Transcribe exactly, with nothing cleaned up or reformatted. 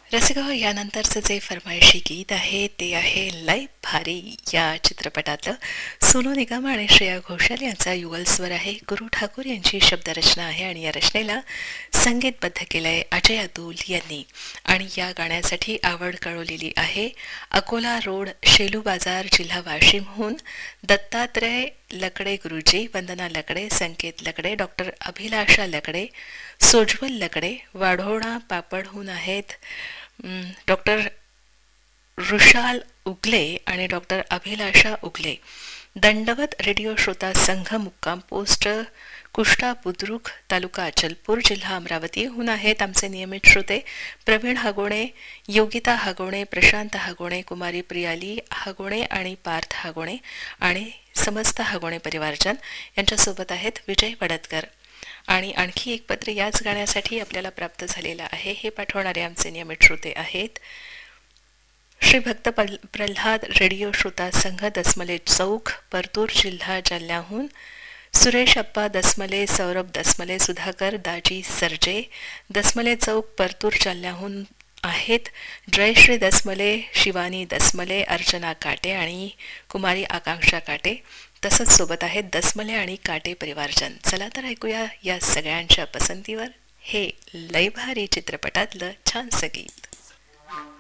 रसिका हो, यानंतरचं जे फरमाइशी गीत आहे ते आहे लय भारी या चित्रपटातलं. सोनू निगम आणि श्रेया घोषाल यांचा युगल स्वर आहे. गुरु ठाकूर यांची शब्दरचना आहे आणि या रचनेला संगीतबद्ध केलंय अजय अतुल यांनी. आणि या गाण्यासाठी आवड कळवलेली आहे अकोला रोड, शेलू बाजार, जिल्हा वाशिमहून दत्तात्रय लकडे गुरुजी, वंदना लकडे, संकेत लकडे, डॉक्टर अभिलाषा लकडे, सोज्वल लकडे, वाढोणा पापडहून आहेत डॉक्टर ऋषाल उगले आणि डॉक्टर अभिलाषा उगले. दंडवत रेडिओ श्रोता संघ, मुक्काम पोस्ट कुष्टा बुद्रुक, तालुका अचलपूर, जिल्हा अमरावतीहून आहेत आमचे नियमित श्रोते प्रवीण हागोणे, योगिता हागोणे, प्रशांत हागोणे, कुमारी प्रियाली हागोणे आणि पार्थ हागोणे आणि समस्त हागोणे परिवारजन. यांच्यासोबत आहेत विजय वडतकर. आणि आणखी एक पत्र याच गाण्यासाठी आपल्याला प्राप्त झालेलं आहे. हे पाठवणारे आमचे नियमित श्रोते आहेत श्री भक्त प्रल्हाद रेडिओ श्रोता संघ, दसमले चौक, परतूर, जिल्हा जालन्याहून सुरेश अप्पा दसमले, सौरभ दसमले, सुधाकर दाजी सरजे, दसमले चौक, परतूर, जालन्याहून आहेत जयश्री दसमले, शिवानी दसमले, अर्चना काटे आणि कुमारी आकांक्षा काटे. तसंच सोबत आहेत दसमले आणि काटे परिवारजन. चला तर ऐकूया या सगळ्यांच्या पसंतीवर हे लय भारी चित्रपटातलं छानसं गीत.